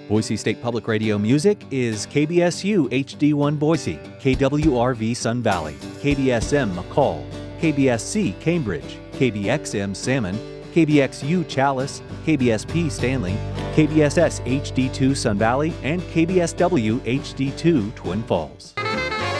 Boise State Public Radio music is KBSU HD1 Boise, KWRV Sun Valley, KBSM McCall, KBSC Cambridge, KBXM Salmon, KBXU Chalice, KBSP Stanley, KBSS HD2 Sun Valley, and KBSW HD2 Twin Falls.